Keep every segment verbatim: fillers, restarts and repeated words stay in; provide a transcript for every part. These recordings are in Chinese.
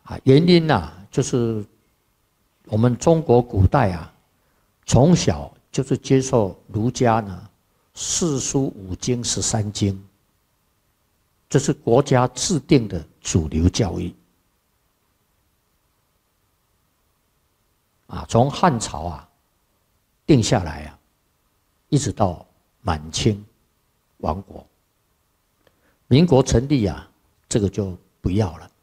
啊，原因呐、啊，就是我们中国古代啊，从小就是接受儒家呢四书五经十三经，这是国家制定的主流教育。啊，从汉朝啊定下来啊，一直到满清亡国，民国成立啊，这个就不要了。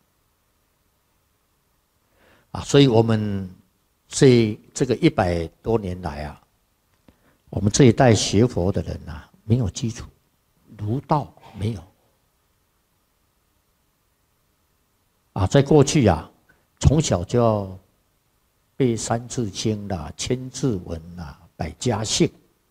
啊，所以我们这这个一百多年来啊，我们这一代学佛的人啊，没有基础，儒道没有。啊，在过去啊，从小就要背《三字经》啦、千字文啦、百家姓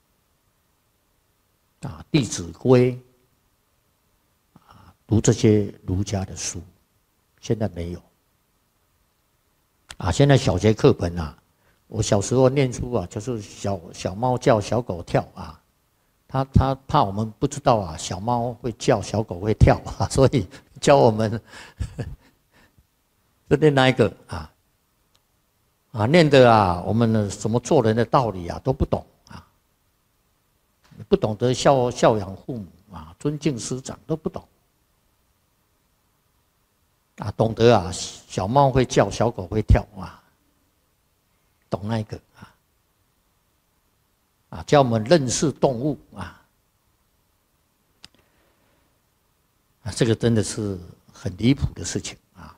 啊、《弟子规》啊，读这些儒家的书，现在没有。啊，现在小学课本啊，我小时候念书啊，就是小小猫叫，小狗跳啊。他他怕我们不知道啊，小猫会叫，小狗会跳啊，所以教我们就念那一个啊啊，念的啊，我们什么做人的道理啊都不懂啊，不懂得孝孝养父母啊，尊敬师长都不懂。啊，懂得啊，小猫会叫，小狗会跳啊，懂那个啊，啊，教我们认识动物啊，啊，这个真的是很离谱的事情啊，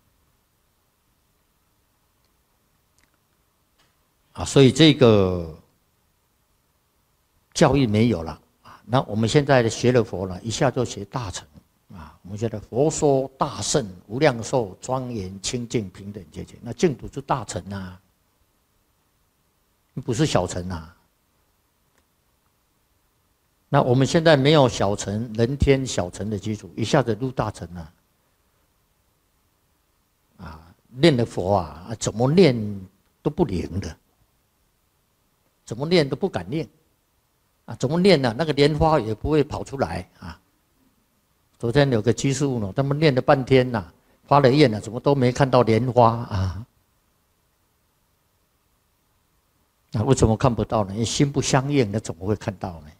啊，所以这个教育没有了啊，那我们现在学了佛了，一下就学大乘。啊，我们觉得佛说大圣无量寿庄严清净平等节节，那净土是大乘啊，不是小乘啊。那我们现在没有小乘人天小乘的基础，一下子入大乘啊，啊，念的佛啊，怎么念都不灵的，怎么念都不敢念，啊，怎么念呢？那个莲花也不会跑出来啊。昨天有个居士问我，他们念了半天呐、啊，发了愿了、啊，怎么都没看到莲花啊？那为什么看不到呢？因为心不相应，那怎么会看到呢？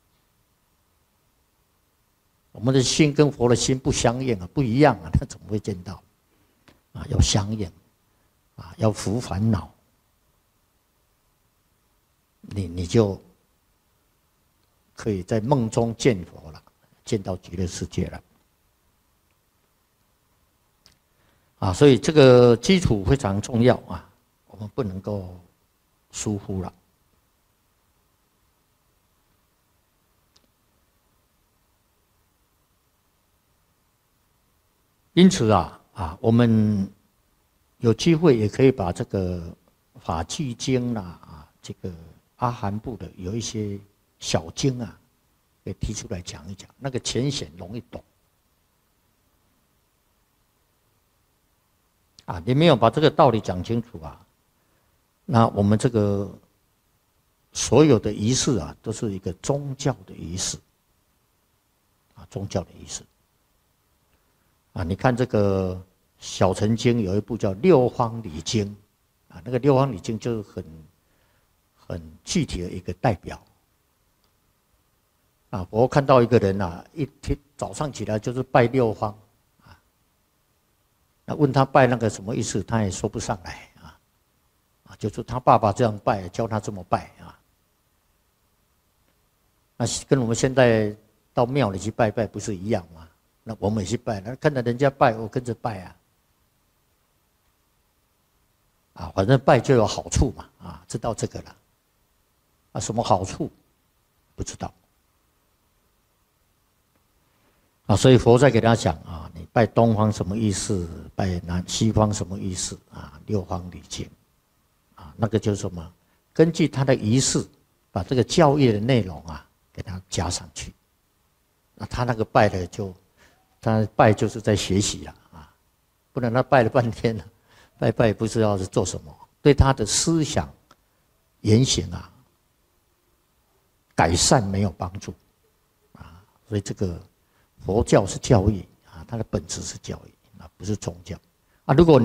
我们的心跟佛的心不相应啊，不一样啊，那怎么会见到？啊，要相应，啊，要伏烦恼，你你就可以在梦中见佛了。见到极乐世界了，啊，所以这个基础非常重要啊，我们不能够疏忽了。因此啊啊，我们有机会也可以把这个法句经啦啊，这个阿含部的有一些小经啊。给提出来讲一讲，那个浅显容易懂啊！你没有把这个道理讲清楚啊，那我们这个所有的仪式啊，都是一个宗教的仪式啊，宗教的仪式啊。你看这个小乘经有一部叫《六方礼经》啊，那个六方礼经就是很很具体的一个代表。啊，我看到一个人啊，一天早上起来就是拜六方，啊，那问他拜那个什么意思，他也说不上来啊，啊，就是他爸爸这样拜，教他这么拜啊，那跟我们现在到庙里去拜拜不是一样吗？那我们也去拜，那看着人家拜，我跟着拜啊，啊，反正拜就有好处嘛，啊，知道这个了，啊，什么好处不知道。啊，所以佛在给他讲啊，你拜东方什么意思？拜南西方什么意思？啊，六方礼经，啊，那个就是什么？根据他的仪式，把这个教义的内容啊，给他加上去。那他那个拜的就，他拜就是在学习了啊，不然他拜了半天了，拜拜不知道是做什么，对他的思想言行啊，改善没有帮助，啊，所以这个。佛教是教育啊，它的本质是教育啊，不是宗教啊。如果你